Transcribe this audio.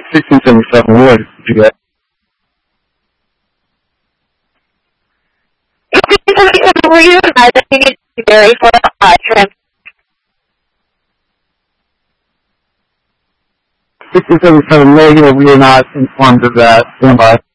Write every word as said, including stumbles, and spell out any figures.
sixteen seventy-seven, what did you get? sixteen seventy-seven, were you advised that you need to be very for uh, trans? sixteen seventy-seven, negative, we are not informed of that. Stand by.